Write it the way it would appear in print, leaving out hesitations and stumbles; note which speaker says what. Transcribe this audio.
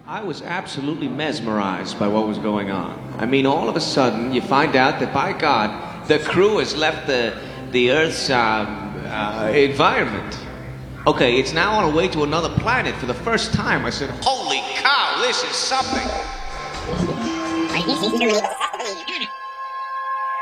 Speaker 1: I was absolutely mesmerized by what was going on. I mean, all of a sudden, you find out that, by God, the crew has left the Earth's environment. Okay, it's now on a way to another planet for the first time. I said, holy cow, this is something.